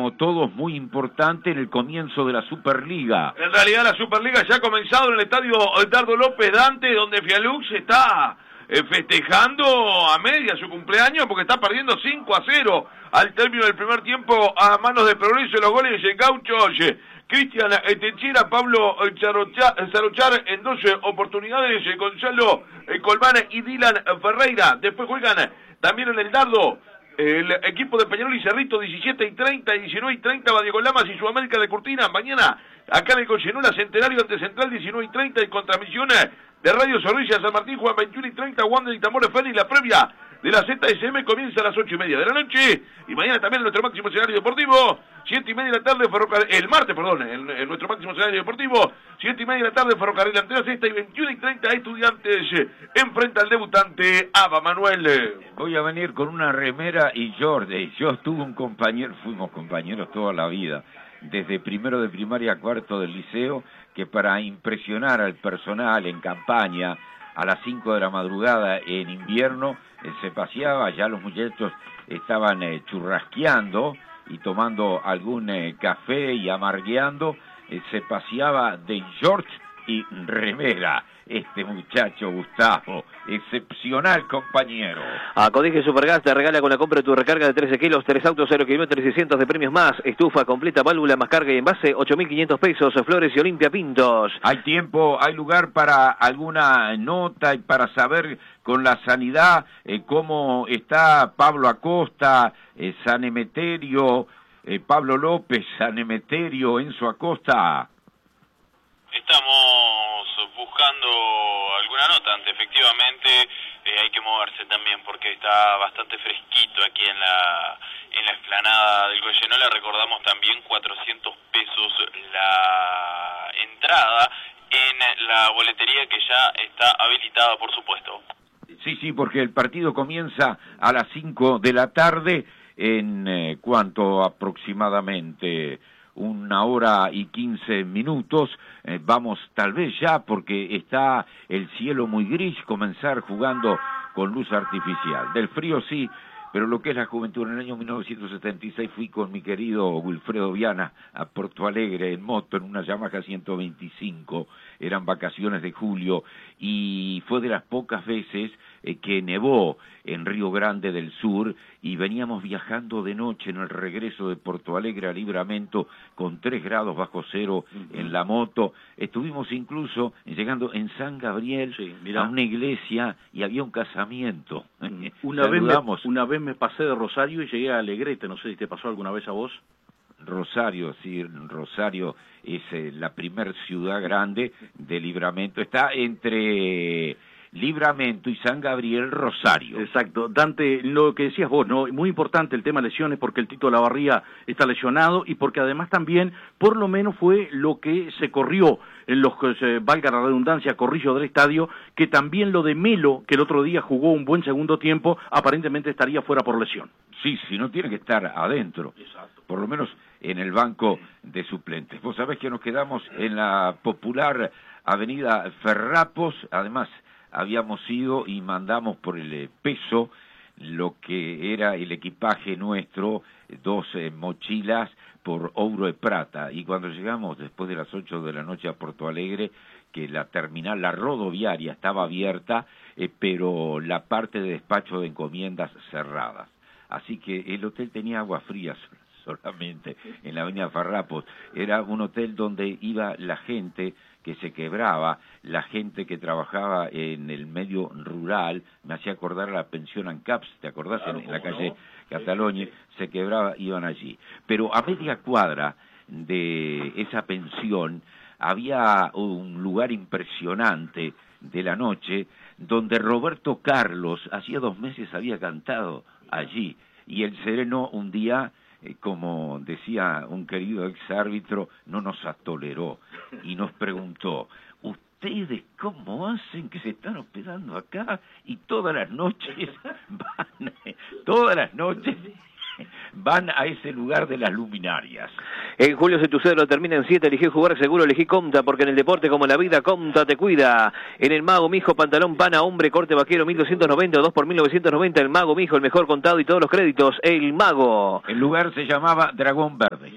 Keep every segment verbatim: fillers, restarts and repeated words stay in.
como todos, muy importante en el comienzo de la Superliga. En realidad la Superliga ya ha comenzado en el estadio Dardo López Dante, donde Fialux está eh, festejando a media su cumpleaños porque está perdiendo cinco a cero al término del primer tiempo a manos de Progreso. Los goles de Gauchos, Cristian Techera, Pablo Zarochar en dos oportunidades, Gonzalo Colmán y Dylan Ferreira. Después juegan también en el Dardo el equipo de Peñarol y Cerrito, diecisiete y treinta, diecinueve y treinta, va Diego Lamas y Sudamérica de Curtina. Mañana, acá en el Cochenola, Centenario ante Central, diecinueve y treinta, y con transmisiones de Radio Zorrilla, San Martín, Juan, veintiuno y treinta, Wander y Tambores Fénix. La previa de la Z S M comienza a las ocho y media de la noche, y mañana también en nuestro máximo escenario deportivo, siete y media de la tarde, Ferrocarril, el martes, perdón, en, en nuestro máximo escenario deportivo, siete y media de la tarde, Ferrocarril ante la Sexta, y veintiuno y treinta, Estudiantes enfrenta al debutante Aba Manuel. Voy a venir con una remera y Jordi. Yo tuve un compañero, fuimos compañeros toda la vida, desde primero de primaria a cuarto del liceo, que para impresionar al personal en campaña, a las cinco de la madrugada en invierno, eh, se paseaba, ya los muchachos estaban eh, churrasqueando y tomando algún eh, café y amargueando, eh, se paseaba de shorts y remera. Este muchacho Gustavo, excepcional compañero. A Codige Supergas te regala con la compra de tu recarga de trece kilos, tres autos, cero kilómetros y seiscientos de premios más, estufa completa, válvula más carga y envase, ocho mil quinientos pesos, Flores y Olimpia Pintos. Hay tiempo, hay lugar para alguna nota y para saber con la sanidad eh, cómo está Pablo Acosta, eh, San Emeterio, eh, Pablo López, San Emeterio, Enzo Acosta. Estamos buscando alguna nota, ante efectivamente eh, hay que moverse también porque está bastante fresquito aquí en la en la explanada del Goyenola. Recordamos también cuatrocientos pesos la entrada en la boletería que ya está habilitada, por supuesto. Sí, sí, porque el partido comienza a las cinco de la tarde en eh, cuanto aproximadamente una hora y quince minutos, eh, vamos tal vez ya, porque está el cielo muy gris, comenzar jugando con luz artificial. Del frío sí, pero lo que es la juventud, en el año mil novecientos setenta y seis fui con mi querido Wilfredo Viana a Porto Alegre en moto, en una Yamaha ciento veinticinco, eran vacaciones de julio, y fue de las pocas veces eh, que nevó en Río Grande del Sur, y veníamos viajando de noche en el regreso de Porto Alegre a Libramento con tres grados bajo cero uh-huh. en la moto. Estuvimos incluso llegando en San Gabriel sí, a una iglesia y había un casamiento. Uh-huh. Una, vez me, una vez me pasé de Rosario y llegué a Alegrete, no sé si te pasó alguna vez a vos. Rosario, sí, Rosario es eh, la primer ciudad grande de Libramento, está entre Libramento y San Gabriel, Rosario. Exacto. Dante, lo que decías vos, ¿no? Muy importante el tema lesiones, porque el Tito Lavarría está lesionado y porque además también, por lo menos fue lo que se corrió en los, eh, valga la redundancia, corrillos del estadio, que también lo de Melo, que el otro día jugó un buen segundo tiempo, aparentemente estaría fuera por lesión. Sí, sí, no tiene que estar adentro. Exacto. Por lo menos en el banco de suplentes. Vos sabés que nos quedamos en la popular avenida Ferrapos, además habíamos ido y mandamos por el peso lo que era el equipaje nuestro, dos eh, mochilas por Ouro de Plata, y cuando llegamos después de las ocho de la noche a Porto Alegre, que la terminal, la rodoviaria estaba abierta, eh, pero la parte de despacho de encomiendas cerradas, así que el hotel tenía agua fría solamente en la avenida Farrapos. Era un hotel donde iba la gente que se quebraba, la gente que trabajaba en el medio rural, me hacía acordar a la pensión ANCAPS, ¿te acordás? Claro, en, en la calle no? Cataluña, sí, sí. Se quebraba, iban allí. Pero a media cuadra de esa pensión había un lugar impresionante de la noche donde Roberto Carlos hacía dos meses había cantado allí, y el Sereno un día, Eh, como decía un querido exárbitro, no nos atoleró y nos preguntó: ¿ustedes cómo hacen que se están hospedando acá? Y todas las noches van, todas las noches van a ese lugar de las luminarias. En julio, si tu cédula termina en siete, elegí jugar seguro, elegí Comta, porque en el deporte como en la vida, Comta te cuida. En el Mago Mijo, pantalón pana, hombre, corte vaquero, mil doscientos noventa o dos por mil novecientos noventa. El Mago Mijo, el mejor contado y todos los créditos. El Mago. El lugar se llamaba Dragón Verde.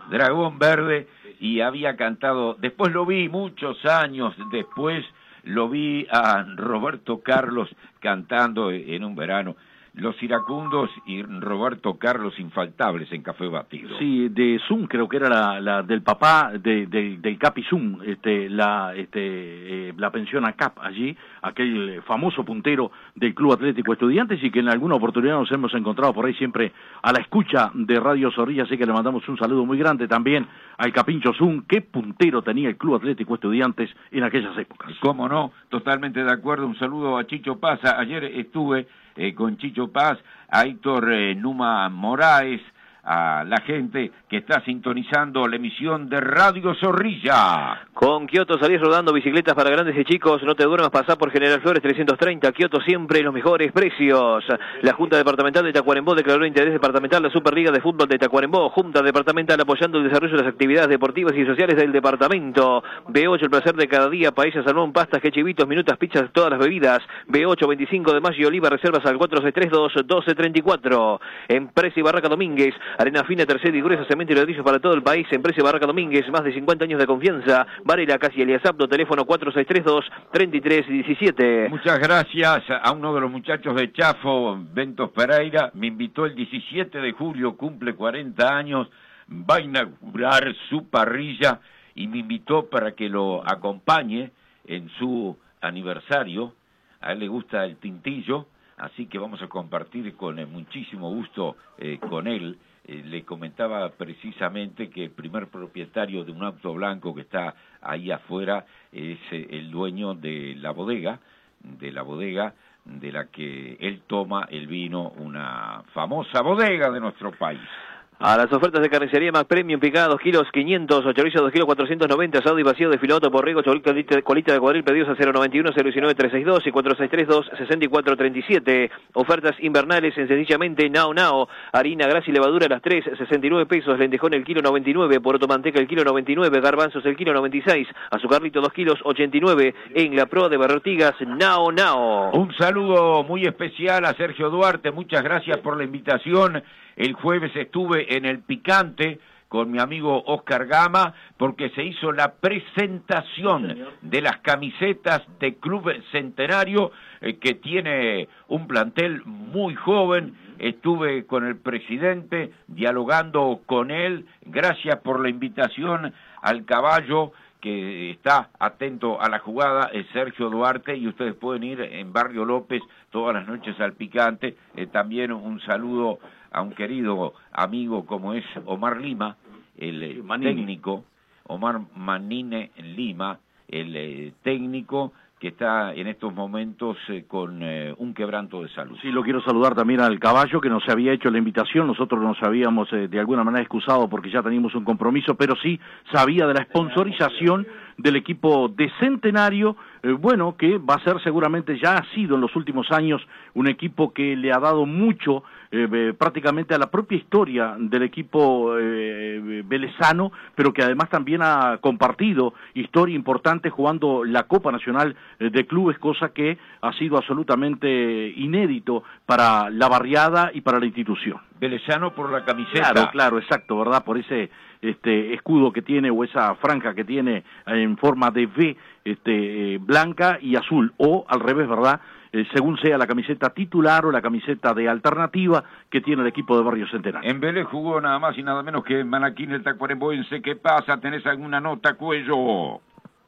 Dragón Verde, y había cantado, después lo vi muchos años después, lo vi a Roberto Carlos cantando en un verano. Los iracundos y Roberto Carlos infaltables en Café Batido. Sí, de Zoom, creo que era la, la del papá de, de, del Capi Zoom, este, la, este, eh, la pensión a Cap allí, aquel famoso puntero del Club Atlético Estudiantes, y que en alguna oportunidad nos hemos encontrado por ahí siempre a la escucha de Radio Zorrilla, así que le mandamos un saludo muy grande también al Capincho Zoom. Qué puntero tenía el Club Atlético Estudiantes en aquellas épocas. Cómo no, totalmente de acuerdo. Un saludo a Chicho Paz. Ayer estuve Eh, con Chicho Paz, a Héctor eh, Numa Moraes, a la gente que está sintonizando la emisión de Radio Zorrilla. Con Kioto salís rodando bicicletas para grandes y chicos, no te duermas, pasá por General Flores trescientos treinta, Kioto siempre los mejores precios. La Junta Departamental de Tacuarembó declaró interés departamental la Superliga de Fútbol de Tacuarembó, Junta Departamental apoyando el desarrollo de las actividades deportivas y sociales del departamento. B ocho, el placer de cada día, paella, salmón, pastas, quechivitos, minutas, pizzas, todas las bebidas. B ocho, veinticinco de mayo y Oliva, reservas al cuatro seis tres dos, uno dos tres cuatro. Empresa y Barraca Domínguez, arena fina, tercera y gruesa, cemento y ladrillos para todo el país. Empresa y Barraca Domínguez, más de cincuenta años de confianza. Varela, Casi Elias Abdo, teléfono cuatro seis tres dos, tres tres uno siete. Muchas gracias a uno de los muchachos de Chafo, Ventos Pereira, me invitó el diecisiete de julio, cumple cuarenta años, va a inaugurar su parrilla y me invitó para que lo acompañe en su aniversario. A él le gusta el tintillo, así que vamos a compartir con muchísimo gusto eh, con él. Eh, le comentaba precisamente que el primer propietario de un auto blanco que está ahí afuera es eh, el dueño de la bodega, de la bodega de la que él toma el vino, una famosa bodega de nuestro país. A las ofertas de carnicería Mac Premium, picada dos kilos quinientos, chorizo dos kilos cuatrocientos noventa, asado y vacío de filoto, borrego, colita de cuadril, pedidos a cero noventa y uno, cero diecinueve, trescientos sesenta y dos y cuatro seis tres dos, sesenta y cuatro treinta y siete. Ofertas invernales en sencillamente Nao Nao, harina, grasa y levadura a las tres, sesenta y nueve pesos, lentejón el kilo noventa y nueve, poroto manteca el kilo noventa y nueve, garbanzos el kilo noventa y seis, azucarrito dos kilos ochenta y nueve, en la proa de Barrotigas Nao Nao. Un saludo muy especial a Sergio Duarte, muchas gracias por la invitación. El jueves estuve en El Picante con mi amigo Oscar Gama porque se hizo la presentación de las camisetas de Club Centenario eh, que tiene un plantel muy joven. Estuve con el presidente dialogando con él. Gracias por la invitación al caballo que está atento a la jugada, es Sergio Duarte, y ustedes pueden ir en Barrio López todas las noches al Picante. Eh, también un saludo a un querido amigo como es Omar Lima, el eh, técnico, Omar Manine Lima, el eh, técnico que está en estos momentos eh, con eh, un quebranto de salud. Sí, lo quiero saludar también al caballo, que nos había hecho la invitación. Nosotros nos habíamos eh, de alguna manera excusado porque ya teníamos un compromiso, pero sí sabía de la sponsorización del equipo de Centenario, eh, bueno, que va a ser seguramente, ya ha sido en los últimos años, un equipo que le ha dado mucho eh, eh, prácticamente a la propia historia del equipo eh, velezano, pero que además también ha compartido historia importante jugando la Copa Nacional eh, de Clubes, cosa que ha sido absolutamente inédito para la barriada y para la institución. Velezano por la camiseta. Claro, claro, exacto, ¿verdad? Por ese este escudo que tiene, o esa franja que tiene en forma de V, este eh, blanca y azul, o al revés, ¿verdad? Eh, según sea la camiseta titular o la camiseta de alternativa que tiene el equipo de Barrio Centenario. En Vélez jugó nada más y nada menos que Manaquín, el tacuarembóense. ¿Qué pasa? ¿Tenés alguna nota, Cuello? Bueno,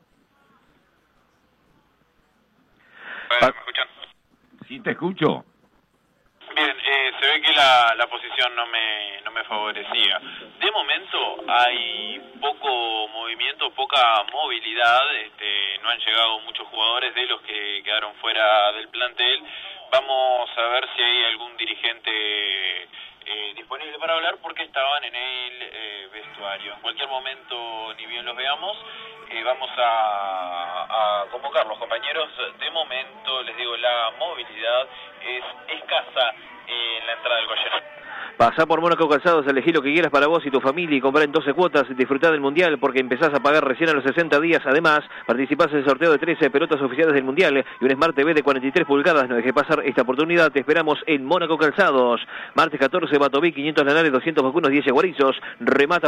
¿me escuchan? Sí, te escucho. Bien, eh, se ve que la, la posición no me, no me favorecía. De momento hay poco movimiento, poca movilidad, este, no han llegado muchos jugadores de los que quedaron fuera del plantel. Vamos a ver si hay algún dirigente eh, disponible para hablar porque estaban en el eh, vestuario. En cualquier momento, ni bien los veamos, eh, vamos a, a convocar los compañeros. De momento, les digo, la movilidad es escasa en la entrada del Goyenón. Pasá por Mónaco Calzados, elegí lo que quieras para vos y tu familia y comprar en doce cuotas, disfrutá del Mundial porque empezás a pagar recién a los sesenta días. Además, participás en el sorteo de trece pelotas oficiales del Mundial y un Smart T V de cuarenta y tres pulgadas. No dejes pasar esta oportunidad, te esperamos en Mónaco Calzados. Martes catorce, Batoví, quinientos lanares, doscientos vacunos, diez yaguarizos. Remata